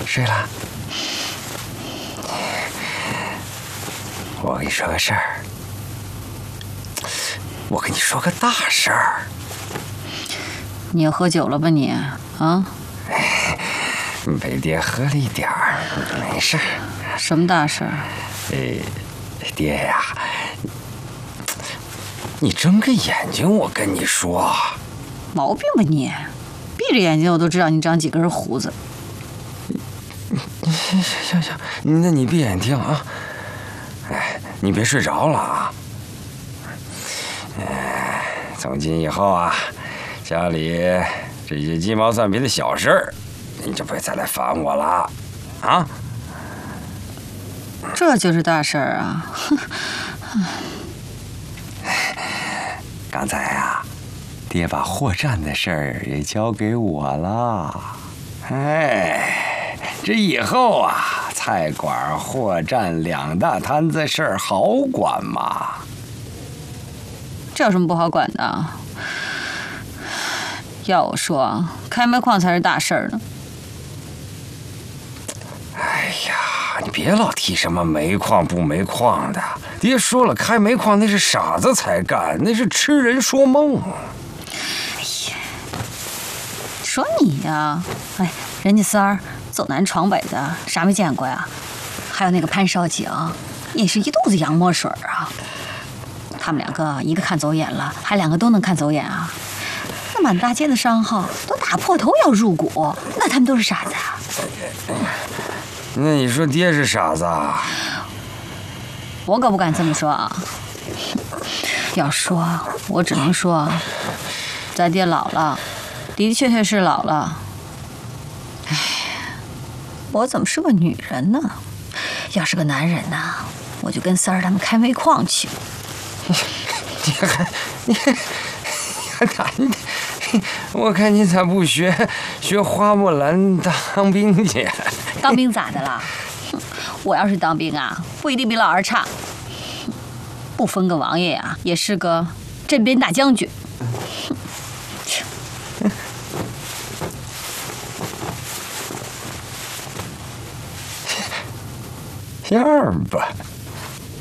睡了。我跟你说个事儿，我跟你说个大事儿。 你也喝酒了吧你？啊？ 被爹喝了一点儿，没事儿。 什么大事儿？ 爹呀，你睁个眼睛，我跟你说。 毛病吧你？闭着眼睛我都知道你长几根胡子。 行，那你闭眼听啊。哎，你别睡着了啊。从今以后啊，家里这些鸡毛蒜皮的小事儿，你就别再来烦我了，啊？ 这就是大事儿啊！ 刚才啊，爹把货站的事儿也交给我了。哎，这以后啊，菜馆、货站两大摊子事儿好管嘛。 这有什么不好管的？要我说，开煤矿才是大事儿呢。 哎呀，你别老提什么煤矿不煤矿的。爹说了，开煤矿那是傻子才干，那是痴人说梦。 哎呀，说你呀，哎，人家三儿走南闯北的，啥没见过呀？还有那个潘少景，也是一肚子洋墨水啊。他们两个，一个看走眼了，还两个都能看走眼啊。那满大街的商号都打破头要入股，那他们都是傻子啊。 那你说爹是傻子啊？ 我可不敢这么说啊。要说，我只能说，咱爹老了，的确是老了。哎，我怎么是个女人呢？要是个男人呢，我就跟三儿他们开煤矿去。 你还男的？我看你咋不学花木兰当兵去？ 当兵咋的了？我要是当兵啊，不一定比老二差。不封个王爷呀，也是个镇边大将军。 样儿吧。